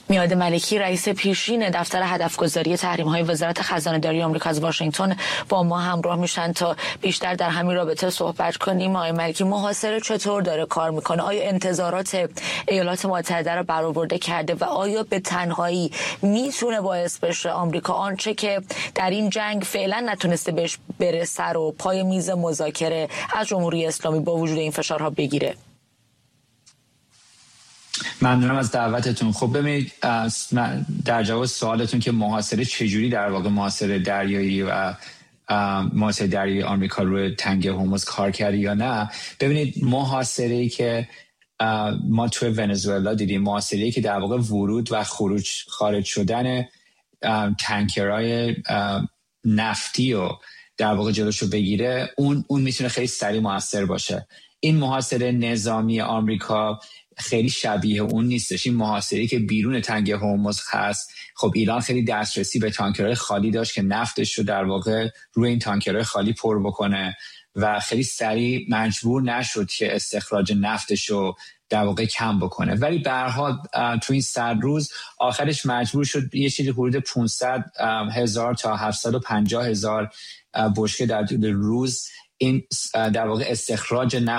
میاد ملکی رئیس پیشین دفتر هدفگذاری تحریم‌های وزارت خزانه‌داری آمریکا از واشنگتن با ما همراه میشن تا بیشتر در همین رابطه صحبت کنیم. آقای ملکی، محاصره چطور داره کار میکنه؟ آیا انتظارات ایالات متحده رو برآورده کرده و آیا به تنهایی میتونه باعث بشه آمریکا آنچه که در این جنگ فعلا نتونسته بهش برسه رو پای میز مذاکره از جمهوری اسلامی با وجود این فشارها بگیره؟ ممنونم از دعوتتون. خب ببینید، در جواب سوالتون که محاصره چجوری در واقع محاصره دریایی و محاصره دریایی آمریکا روی تنگه هرمز کار کرده یا نه، ببینید محاصره‌ای که ما توی ونزوئلا دیدیم، محاصره‌ای که در واقع ورود و خارج شدن تانکرهای نفتی و در واقع جلوشو بگیره، اون میتونه خیلی سریع موثر باشه. این محاصره نظامی آمریکا خیلی شبیه اون نیستش. این محاصره‌ای که بیرون تنگه هرمز هست، خب ایران خیلی دسترسی به تانکرهای خالی داشت که نفتش رو در واقع روی این تانکرهای خالی پر بکنه و خیلی سریع مجبور نشد که استخراج نفتش رو در واقع کم بکنه. ولی به هر حال تو این 100 روز آخرش مجبور شد یه چیزی حدود 500,000 تا 750,000 بشکه در روز این در واقع استخراج نفت